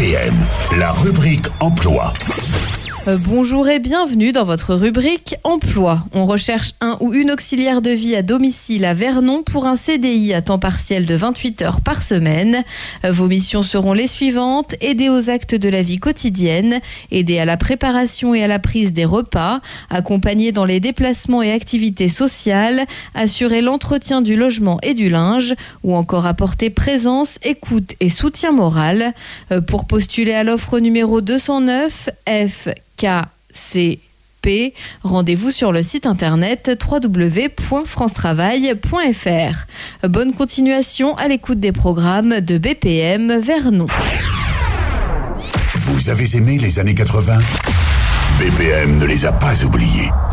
BPM, la rubrique emploi. Bonjour et bienvenue dans votre rubrique Emploi. On recherche un ou une auxiliaire de vie à domicile à Vernon pour un CDI à temps partiel de 28 heures par semaine. Vos missions seront les suivantes: aider aux actes de la vie quotidienne, aider à la préparation et à la prise des repas, accompagner dans les déplacements et activités sociales, assurer l'entretien du logement et du linge, ou encore apporter présence, écoute et soutien moral. Pour postuler à l'offre numéro 209 FKCP, rendez-vous sur le site internet www.francetravail.fr. Bonne continuation à l'écoute des programmes de BPM Vernon. Vous avez aimé les années 80 ? BPM ne les a pas oubliés.